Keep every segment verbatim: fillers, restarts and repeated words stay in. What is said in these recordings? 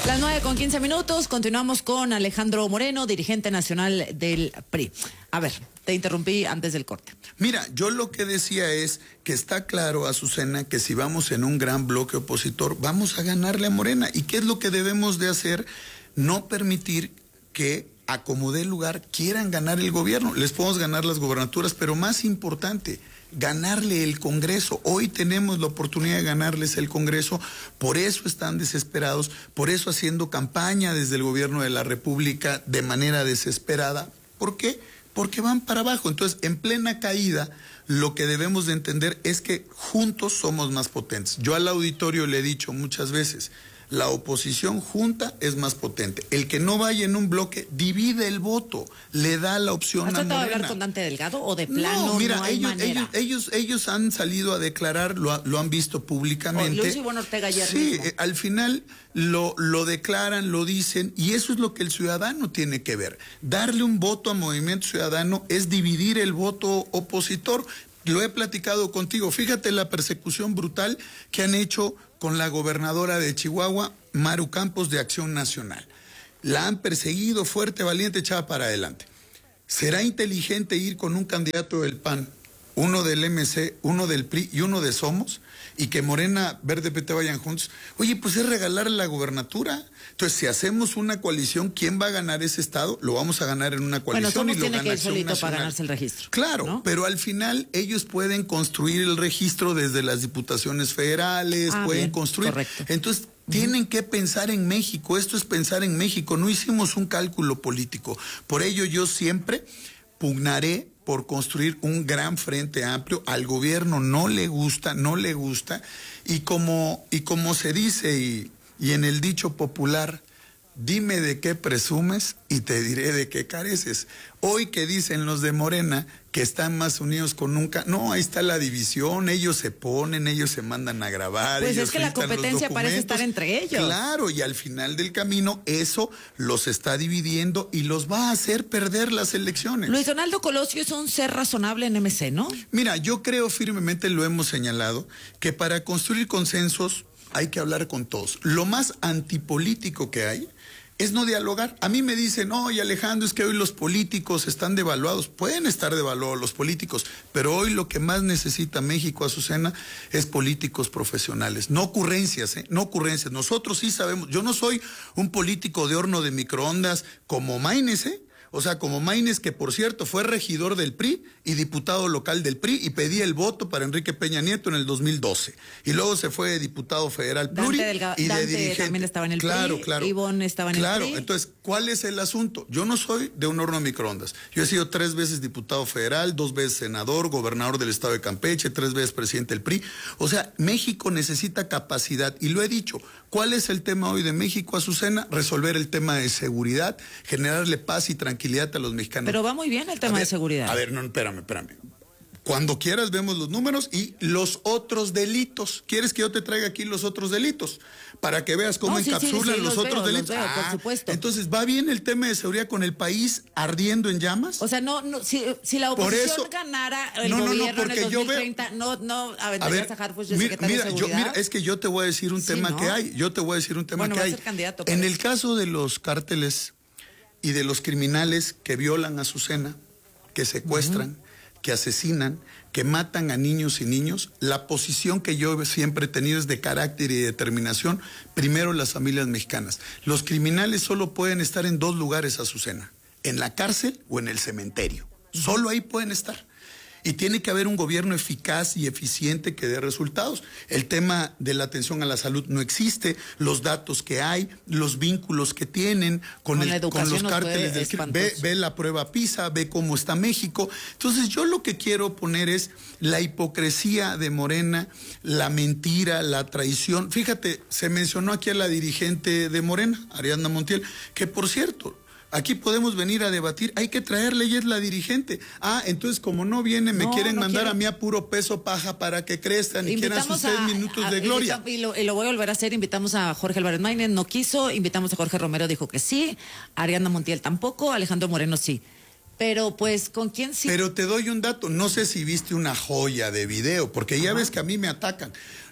Las nueve con quince minutos, continuamos con Alejandro Moreno, dirigente nacional del P R I. A ver, te interrumpí antes del corte. Mira, yo lo que decía es que está claro, Azucena, que si vamos en un gran bloque opositor, vamos a ganarle a Morena. ¿Y qué es lo que debemos de hacer? No permitir que a como dé lugar quieran ganar el gobierno. Les podemos ganar las gubernaturas, pero más importante, ganarle el Congreso. Hoy tenemos la oportunidad de ganarles el Congreso, por eso están desesperados, por eso haciendo campaña desde el gobierno de la República de manera desesperada. ¿Por qué? Porque van para abajo. Entonces, en plena caída, lo que debemos de entender es que juntos somos más potentes. Yo al auditorio le he dicho muchas veces, la oposición junta es más potente. El que no vaya en un bloque divide el voto, le da la opción ¿Has a tratado Morena. de hablar con Dante Delgado o de plano no, mira, no hay ellos, manera? ellos, ellos, ellos han salido a declarar, lo, lo han visto públicamente. O Luis Ivonne Ortega ayer Sí, mismo. eh, al final lo, lo declaran, lo dicen, y eso es lo que el ciudadano tiene que ver. Darle un voto a Movimiento Ciudadano es dividir el voto opositor. Lo he platicado contigo. Fíjate la persecución brutal que han hecho con la gobernadora de Chihuahua, Maru Campos, de Acción Nacional. La han perseguido fuerte, valiente, echada para adelante. ¿Será inteligente ir con un candidato del P A N, uno del M C, uno del P R I y uno de Somos, y que Morena, Verde, P T vayan juntos? Oye, pues es regalarle la gubernatura. Entonces, si hacemos una coalición, ¿quién va a ganar ese estado? Lo vamos a ganar en una coalición. Bueno, y lo tiene gana que ir Acción solito Nacional. para ganarse el registro. Claro, ¿no? pero al final ellos pueden construir el registro desde las diputaciones federales, Ah, pueden bien, construir. correcto. Entonces, tienen que pensar en México. Esto es pensar en México. No hicimos un cálculo político. Por ello, yo siempre pugnaré por construir un gran frente amplio. Al gobierno no le gusta, no le gusta. Y como, y como se dice, y, y en el dicho popular, dime de qué presumes y te diré de qué careces. Hoy que dicen los de Morena que están más unidos con nunca, no, ahí está la división, ellos se ponen, ellos se mandan a grabar. Pues ellos es que la filtran los competencia parece documentos. estar entre ellos. Claro, y al final del camino eso los está dividiendo y los va a hacer perder las elecciones. Luis Donaldo Colosio es un ser razonable en M C, ¿no? Mira, yo creo firmemente, lo hemos señalado, que para construir consensos hay que hablar con todos. Lo más antipolítico que hay es no dialogar. A mí me dicen, oye Alejandro, es que hoy los políticos están devaluados. Pueden estar devaluados los políticos, pero hoy lo que más necesita México, Azucena, es políticos profesionales. No ocurrencias, ¿eh? No ocurrencias. Nosotros sí sabemos. Yo no soy un político de horno de microondas como Maínez, ¿eh? O sea, como Maínez, que por cierto fue regidor del P R I y diputado local del P R I y pedía el voto para Enrique Peña Nieto en el dos mil doce. Y luego se fue diputado federal pluri Dante Delga- y de Dante dirigente. también estaba en el claro, P R I, claro. Ivonne estaba en claro. el P R I. Entonces, ¿cuál es el asunto? Yo no soy de un horno de microondas. Yo he sido tres veces diputado federal, dos veces senador, gobernador del estado de Campeche, tres veces presidente del P R I. O sea, México necesita capacidad y lo he dicho. ¿Cuál es el tema hoy de México, Azucena? Resolver el tema de seguridad, generarle paz y tranquilidad a los mexicanos. Pero va muy bien el tema A ver, de seguridad. A ver, no, espérame, espérame. Cuando quieras vemos los números y los otros delitos. ¿Quieres que yo te traiga aquí los otros delitos? Para que veas cómo No, sí, sí, encapsulan sí, los, los otros veo, delitos. los veo, por supuesto. Entonces, ¿va bien el tema de seguridad con el país ardiendo en llamas? O sea, no, no si, si la Por oposición eso- ganara el No, no, no, gobierno porque en el yo dos mil veo- treinta, no, no A aventarías ver, a Harfuch de mira, secretario mira, de yo, seguridad. mira, es que yo te voy a decir un Sí, tema ¿no? que hay. Yo te voy a decir un tema Bueno, que va a hay. ser candidato, En parece. el caso de los cárteles y de los criminales que violan a Azucena, que secuestran, uh-huh. que asesinan, que matan a niños y niños, la posición que yo siempre he tenido es de carácter y de determinación. Primero, las familias mexicanas. Los criminales solo pueden estar en dos lugares, Azucena: en la cárcel o en el cementerio. Solo ahí pueden estar. Y tiene que haber un gobierno eficaz y eficiente que dé resultados. El tema de la atención a la salud no existe, los datos que hay, los vínculos que tienen con, con, el, con los cárteles del crimen. Ve, ve la prueba PISA, ve cómo está México. Entonces yo lo que quiero poner es la hipocresía de Morena, la mentira, la traición. Fíjate, se mencionó aquí a la dirigente de Morena, Ariadna Montiel, que por cierto, aquí podemos venir a debatir, hay que traerle, ella es la dirigente. Ah, entonces como no viene, me no, quieren no mandar quiero. a mí a puro peso paja para que crezcan y quieran sus seis minutos a, de gloria. Y lo, y lo voy a volver a hacer, invitamos a Jorge Álvarez Maínez, no quiso, invitamos a Jorge Romero, dijo que sí, Ariadna Montiel tampoco, Alejandro Moreno sí. Pero pues, ¿con quién sí? Pero te doy un dato, no sé si viste una joya de video, porque ya Ajá. ves que a mí me atacan.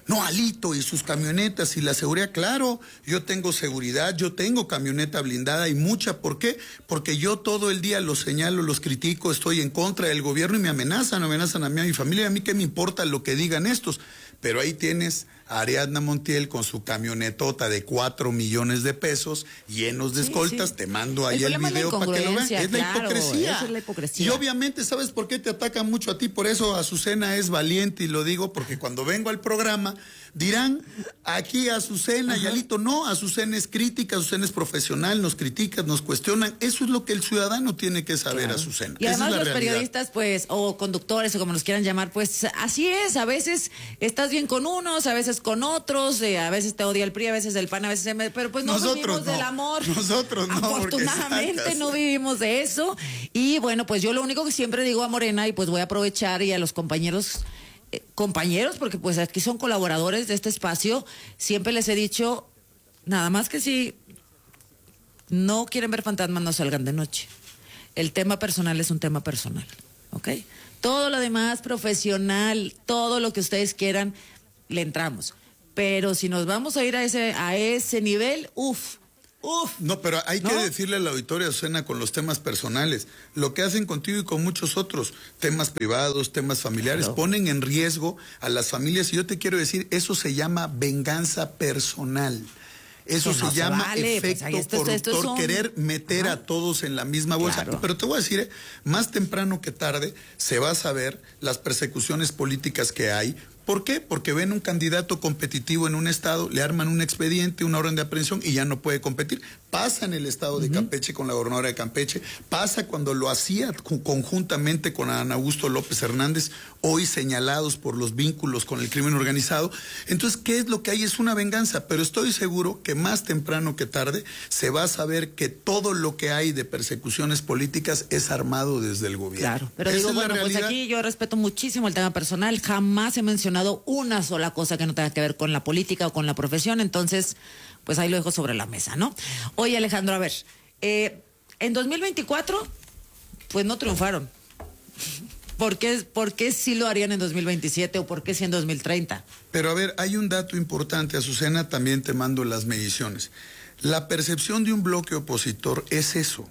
No, Alito y sus camionetas y la seguridad, claro, yo tengo seguridad, yo tengo camioneta blindada y mucha, ¿por qué? Porque yo todo el día los señalo, los critico, estoy en contra del gobierno y me amenazan, amenazan a mí, a mi familia, a mí qué me importa lo que digan estos, pero ahí tienes a Ariadna Montiel con su camionetota de cuatro millones de pesos, llenos de Sí, escoltas, sí. te mando ahí El el, problema es la video para que lo vean, es incongruencia, la claro, hipocresía. esa es la hipocresía. Y obviamente, ¿sabes por qué te atacan mucho a ti? Por eso Azucena es valiente y lo digo porque cuando vengo al programa dirán aquí Azucena y Alito, no, Azucena es crítica, Azucena es profesional, nos critican, nos cuestionan, eso es lo que el ciudadano tiene que saber, Claro. Azucena. Y Esa además es la los realidad. periodistas, pues, o conductores, o como nos quieran llamar, pues así es, a veces estás bien con unos, a veces con otros, eh, a veces te odia el P R I, a veces el P A N, a veces M, pero pues no Nosotros vivimos no. del amor. Nosotros no, porque Afortunadamente sacas. no vivimos de eso. Y bueno, pues yo lo único que siempre digo a Morena, y pues voy a aprovechar y a los compañeros, eh, compañeros, porque pues aquí son colaboradores de este espacio, siempre les he dicho, nada más que si no quieren ver fantasmas, no salgan de noche. El tema personal es un tema personal, ¿ok? Todo lo demás, profesional, todo lo que ustedes quieran, le entramos. Pero si nos vamos a ir a ese, a ese nivel, uff, uff. No, pero hay ¿No? que decirle a la auditoria, Azucena, con los temas personales, lo que hacen contigo y con muchos otros, temas privados, temas familiares, Claro. ponen en riesgo a las familias y yo te quiero decir, eso se llama venganza personal. Eso Que no se se llama vale, pues, efecto ahí esto- esto- corruptor, esto son- querer meter Ajá. a todos en la misma bolsa. Claro. Pero te voy a decir, eh, más temprano que tarde se va a saber las persecuciones políticas que hay. ¿Por qué? Porque ven un candidato competitivo en un estado, le arman un expediente, una orden de aprehensión y ya no puede competir. Pasa en el estado de Campeche con la gobernadora de Campeche, pasa cuando lo hacía co- conjuntamente con Adán Augusto López Hernández, hoy señalados por los vínculos con el crimen organizado. Entonces, ¿qué es lo que hay? Es una venganza, pero estoy seguro que más temprano que tarde se va a saber que todo lo que hay de persecuciones políticas es armado desde el gobierno. Claro, pero Esa digo, es la bueno, pues realidad. aquí yo respeto muchísimo el tema personal, jamás he mencionado una sola cosa que no tenga que ver con la política o con la profesión, entonces, pues ahí lo dejo sobre la mesa, ¿no? Oye, Alejandro, a ver, eh, en dos mil veinticuatro, pues no triunfaron. ¿Por qué, ¿Por qué sí lo harían en dos mil veintisiete o por qué sí en dos mil treinta? Pero a ver, hay un dato importante, Azucena, también te mando las mediciones. La percepción de un bloque opositor es eso.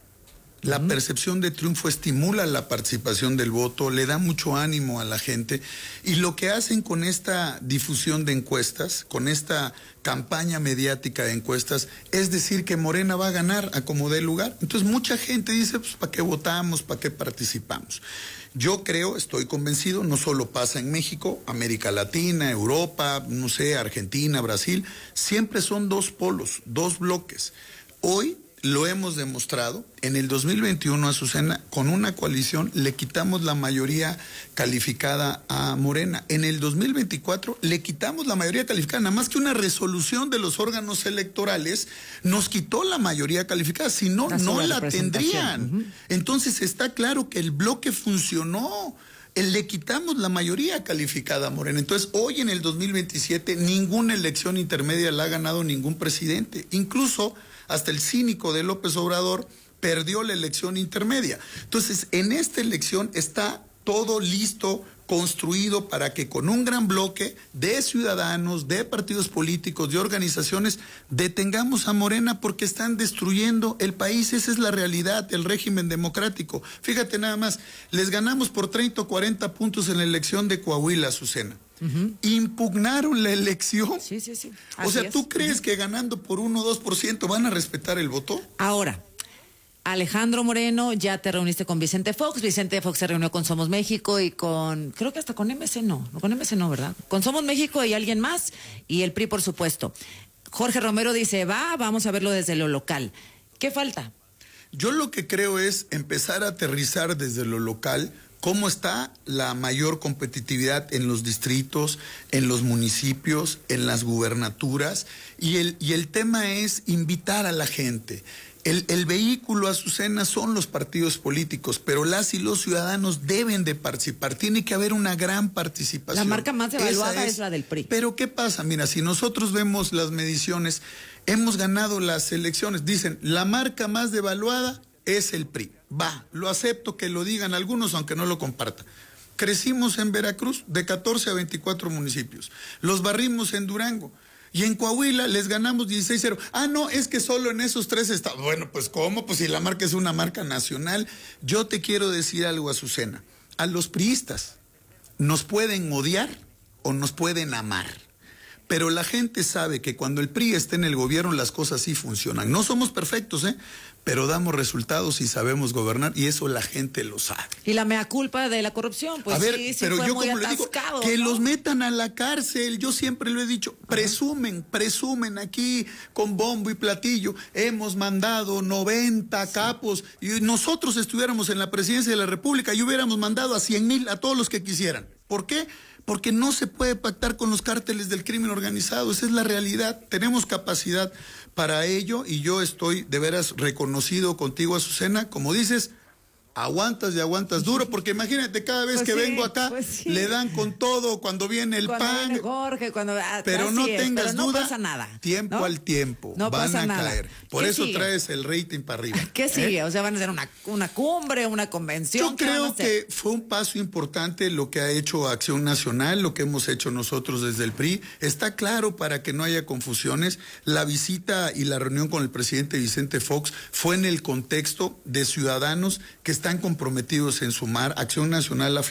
La uh-huh. percepción de triunfo estimula la participación del voto, le da mucho ánimo a la gente y lo que hacen con esta difusión de encuestas, con esta campaña mediática de encuestas, es decir que Morena va a ganar a como dé lugar. Entonces mucha gente dice, pues, ¿para qué votamos? ¿Para qué participamos? Yo creo, estoy convencido, no solo pasa en México, América Latina, Europa, no sé, Argentina, Brasil, siempre son dos polos, dos bloques. Hoy lo hemos demostrado, en el dos mil veintiuno, Azucena, con una coalición le quitamos la mayoría calificada a Morena. En el dos mil veinticuatro le quitamos la mayoría calificada, nada más que una resolución de los órganos electorales nos quitó la mayoría calificada, si no, La no la sobrerepresentación. tendrían. Uh-huh. Entonces está claro que el bloque funcionó. Le quitamos la mayoría calificada a Morena. Entonces, hoy en el dos mil veintisiete, ninguna elección intermedia la ha ganado ningún presidente. Incluso hasta el cínico de López Obrador perdió la elección intermedia. Entonces, en esta elección está todo listo, construido para que con un gran bloque de ciudadanos, de partidos políticos, de organizaciones, detengamos a Morena porque están destruyendo el país. Esa es la realidad del régimen democrático. Fíjate nada más, les ganamos por treinta o cuarenta puntos en la elección de Coahuila, Azucena. Uh-huh. Impugnaron la elección. Sí, sí, sí. Así o sea, ¿tú es. crees uh-huh. que ganando por uno o dos por ciento van a respetar el voto? Ahora, Alejandro Moreno, ya te reuniste con Vicente Fox, Vicente Fox se reunió con Somos México y con, creo que hasta con M C no, con M C no, ¿verdad? Con Somos México y alguien más, y el P R I, por supuesto. Jorge Romero dice, va, vamos a verlo desde lo local. ¿Qué falta? Yo lo que creo es empezar a aterrizar desde lo local cómo está la mayor competitividad en los distritos, en los municipios, en las gubernaturas, y el, y el tema es invitar a la gente. El, el vehículo, Azucena, son los partidos políticos, pero las y los ciudadanos deben de participar. Tiene que haber una gran participación. La marca más evaluada es, es la del P R I. Pero ¿qué pasa? Mira, si nosotros vemos las mediciones, hemos ganado las elecciones. Dicen, la marca más devaluada es el P R I. Va, lo acepto que lo digan algunos, aunque no lo compartan. Crecimos en Veracruz de catorce a veinticuatro municipios. Los barrimos en Durango. Y en Coahuila les ganamos dieciséis cero. Ah, no, es que solo en esos tres estados. Bueno, pues ¿cómo? Pues si la marca es una marca nacional. Yo te quiero decir algo, Azucena. A los priistas nos pueden odiar o nos pueden amar. Pero la gente sabe que cuando el P R I está en el gobierno las cosas sí funcionan. No somos perfectos, ¿eh? Pero damos resultados y sabemos gobernar y eso la gente lo sabe. Y la mea culpa de la corrupción, pues a ver, sí, sí pero fue yo muy como le digo, atascado, que ¿no? los metan a la cárcel, yo siempre lo he dicho, ajá, presumen, presumen aquí con bombo y platillo, hemos mandado noventa sí. capos y nosotros estuviéramos en la presidencia de la República y hubiéramos mandado a cien mil, a todos los que quisieran. ¿Por qué? Porque no se puede pactar con los cárteles del crimen organizado, esa es la realidad, tenemos capacidad para ello y yo estoy de veras reconocido contigo, Azucena, como dices, aguantas y aguantas duro, porque imagínate, cada vez pues que sí, vengo acá, pues sí. le dan con todo cuando viene el cuando pan. Viene Jorge, cuando, ah, pero no es, tengas pero no duda, pasa nada, tiempo ¿no? al tiempo, no van pasa a nada. caer. Por eso sigue? traes el rating para arriba. ¿Qué sigue? ¿eh? O sea, van a hacer una, una cumbre, una convención. Yo creo que fue un paso importante lo que ha hecho Acción Nacional, lo que hemos hecho nosotros desde el P R I. Está claro, para que no haya confusiones, la visita y la reunión con el presidente Vicente Fox fue en el contexto de ciudadanos que están comprometidos en sumar. Acción Nacional